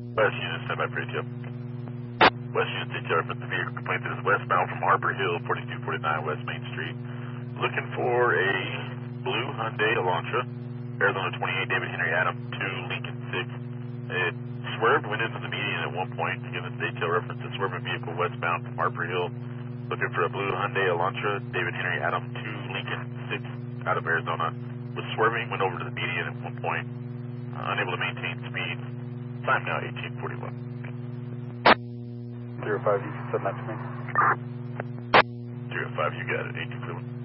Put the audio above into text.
West Unit, stand by for ATO. West Unit, ATO, reference the vehicle complaint that is westbound from Harbor Hill, 4249 West Main Street. Looking for a blue Hyundai Elantra, Arizona 28, David Henry Adam 2, Lincoln 6. It swerved, went into the median at one point. Again, this ATO reference a swerving vehicle westbound from Harbor Hill. Looking for a blue Hyundai Elantra, David Henry Adam 2, Lincoln 6, out of Arizona. Was swerving, went over to the median at one point. Unable to maintain speed. Time now 1841. 05, you can send that to me. 05, you got it, 1841.